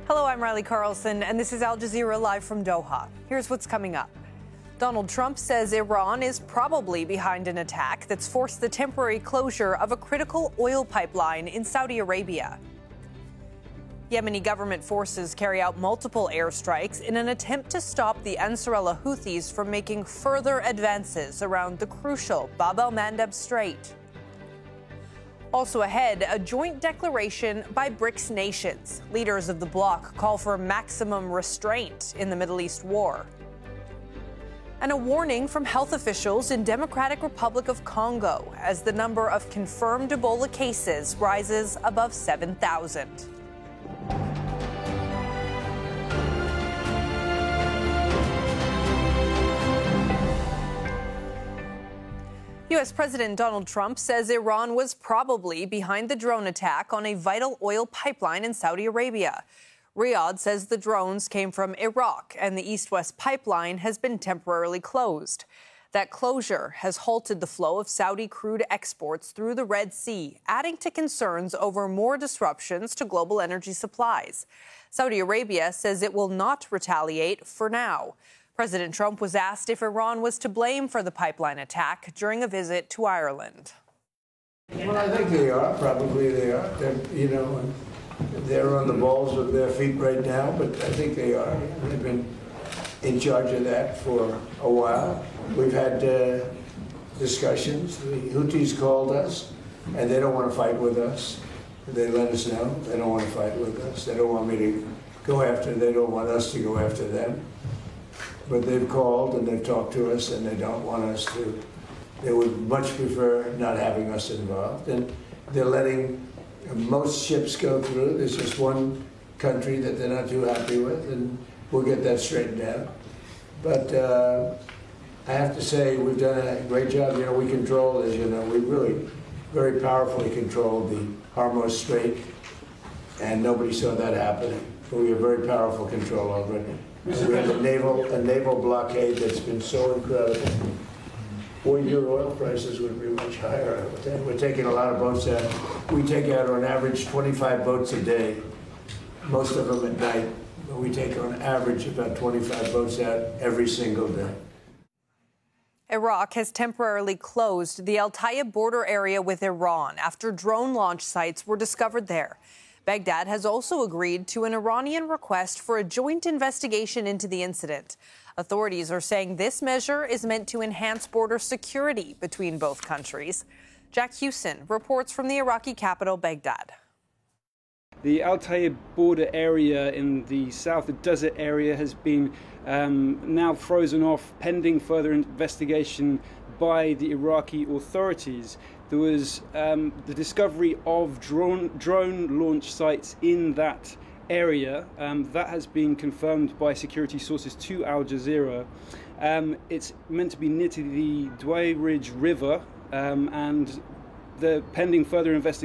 Hello, I'm Riley Carlson, and this is Al Jazeera live from Doha. Here's what's coming up. Donald Trump says Iran is probably behind an attack that's forced the temporary closure of a critical oil pipeline in Saudi Arabia. Yemeni government forces carry out multiple airstrikes in an attempt to stop the Ansarallah Houthis from making further advances around the crucial Bab el-Mandeb Strait. Also ahead, a joint declaration by BRICS nations. Leaders of the bloc call for maximum restraint in the Middle East war. And a warning from health officials in Democratic Republic of Congo as the number of confirmed Ebola cases rises above 7,000. U.S. President Donald Trump says Iran was probably behind the drone attack on a vital oil pipeline in Saudi Arabia. Riyadh says the drones came from Iraq and the east-west pipeline has been temporarily closed. That closure has halted the flow of Saudi crude exports through the Red Sea, adding to concerns over more disruptions to global energy supplies. Saudi Arabia says it will not retaliate for now. President Trump was asked if Iran was to blame for the pipeline attack during a visit to Ireland. Well, I think they are. Probably they are. They're on the balls of their feet right now, but I think they are. They've been in charge of that for a while. We've had discussions. The Houthis called us, and they don't want to fight with us. They let us know they don't want to fight with us. They don't want me to go after. They don't want us to go after them. But they've called and they've talked to us, and they don't want us to. They would much prefer not having us involved. And they're letting most ships go through. There's just one country that they're not too happy with, and we'll get that straightened out. But I have to say, we've done a great job. You know, we control, as you know, we really very powerfully controlled the Hormuz Strait, and nobody saw that happening. But we have very powerful control over it. We have a naval blockade that's been so incredible. Your oil prices would be much higher. We're taking a lot of boats out. We take out on average 25 boats a day, most of them at night. But we take on average about 25 boats out every single day. Iraq has temporarily closed the Al Tayeb border area with Iran after drone launch sites were discovered there. Baghdad has also agreed to an Iranian request for a joint investigation into the incident. Authorities are saying this measure is meant to enhance border security between both countries. Jack Hewson reports from the Iraqi capital, Baghdad. The Al Tayeb border area in the south, the desert area, has been now frozen off pending further investigation by the Iraqi authorities. There was the discovery of drone launch sites in that area. That has been confirmed by security sources to Al Jazeera. It's meant to be near to the Dway Ridge River, and the pending further investigation